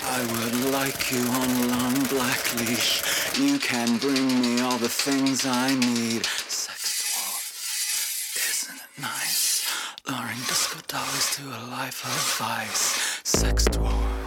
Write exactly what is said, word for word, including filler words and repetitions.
I would like you on a long black leash. You can bring me all the things I need. Sex dwarf, isn't it nice? Luring disco dollars to a life of vice. Sex dwarf.